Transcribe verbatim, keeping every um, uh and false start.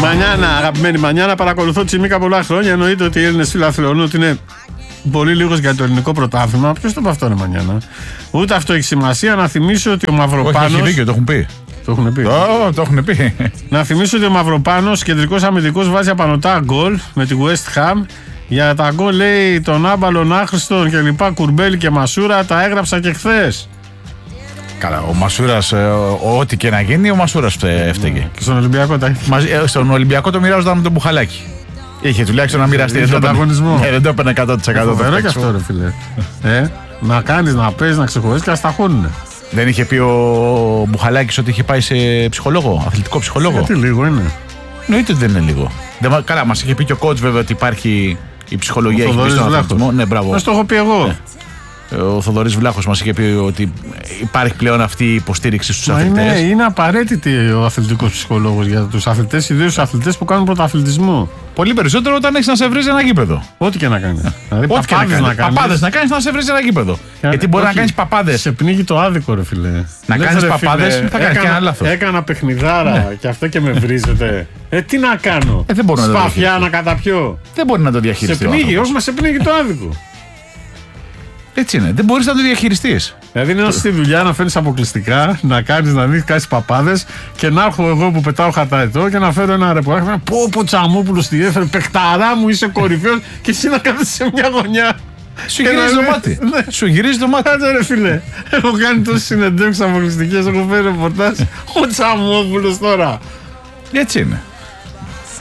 Μανιάνα, αγαπημένη Μανιάνα, παρακολουθώ Τσιμίκα πολλά χρόνια. Εννοείται ότι οι Έλληνες φίλοι θεωρούν ότι είναι πολύ λίγος για το ελληνικό πρωτάθλημα. Ποιος το είπε αυτό, είναι Μανιάνα? Ούτε αυτό έχει σημασία. Να θυμίσω ότι ο Μαυροπάνος. Όχι, έχει δίκιο, το έχουν πει. Το έχουν πει. Oh, το έχουν πει. Να θυμίσω ότι ο Μαυροπάνος, κεντρικός αμυντικός, βάζει απανωτά γκολ με τη West Ham. Για τα γκολ, λέει, τον Άμπαλον, Άχρηστον και λοιπά, Κουρμπέλη και Μασούρα, τα έγραψα και χθες. Καλά, ο Μασούρας, ό,τι και να γίνει, ο Μασούρας έφταιγε. Και στον Ολυμπιακό τα έχει. Στον Ολυμπιακό το μοιράζονταν με τον Μπουχαλάκη. Είχε τουλάχιστον να μοιραστεί. Είχε ανταγωνισμό. Ναι, δεν το έπαιρνε εκατό τοις εκατό. Φοβερό και αυτό, ρε φίλε. ε, να κάνεις, να παίζεις, να ξεχωρίζεις και να σταχώνουνε. Δεν είχε πει ο Μπουχαλάκης ότι είχε πάει σε ψυχολόγο, αθλητικό ψυχολόγο? Γιατί λίγο είναι. Εννοείται ότι δεν είναι λίγο. Δεν, καλά, μας είχε πει και ο coach βέβαια ότι υπάρχει η ψυχολογία. Ο Θοδωρής Βλάχος. Ναι, μπράβο. Μας το έχω πει εγώ. Ναι. Ο Θοδωρής Βλάχος μας είχε πει ότι υπάρχει πλέον αυτή η υποστήριξη στους αθλητές. Είναι, είναι απαραίτητη ο αθλητικός ψυχολόγος για τους αθλητές, ιδίως τους αθλητές που κάνουν πρωταθλητισμό. Πολύ περισσότερο όταν έχεις να σε βρίζει ένα γήπεδο. Ό,τι και να κάνει. Δηλαδή, Ό,τι και να κάνει. Παπάδες να κάνεις, να σε βρίζει ένα γήπεδο. Για... Γιατί μπορεί όχι, να κάνεις παπάδες. Σε πνίγει το άδικο, ρε φίλε. Να κάνεις παπάδες, θα κάνεις και ένα λάθος. Έκανα παιχνιδάρα ναι. Και αυτό και με βρίζετε. Ε, τι να κάνω. Ε, δεν μπορώ να το Σπαθιά να καταπιώ. Δεν μπορεί να το διαχειριστεί. Σε πνίγει, όχι, μα σε πνίγει το άδικο. Έτσι είναι. Δεν μπορείς να το διαχειριστείς. Δηλαδή είναι στη δουλειά να φέρνεις αποκλειστικά, να κάνεις, να δεις κάτι παπάδες και να έρχω εγώ που πετάω χαταετό και να φέρω ένα ρεπορτάζ. Πω πω Τσαμόπουλος τη έφερε, παιχταρά μου, είσαι κορυφαίος και εσύ να κάθεσαι σε μια γωνιά. Σου γυρίζει το μάτι. Ναι. Σου γυρίζει το μάτι. Άντε ρε φίλε, έχω κάνει τόσες συνεντεύξεις αποκλειστικές, έχω φέρει ρεπορτάζ. Ο Τσαμόπουλος τώρα. Έτσι είναι.